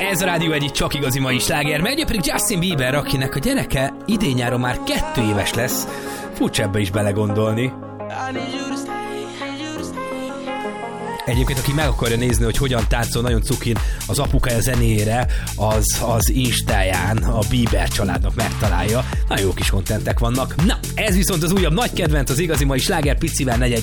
Ez a Rádió egyik csak igazi mai sláger, mert pedig Justin Bieber, akinek a gyereke idén-nyáron már 2 éves lesz. Furcsa ebbe is belegondolni. Egyébként, aki meg akarja nézni, hogy hogyan táncol nagyon cukin az apukája zenéjére, az Instáján a Bieber családnak megtalálja. Nagyon jó kis kontentek vannak. Na, ez viszont az újabb nagy kedvenc, az igazi mai sláger Picivel 4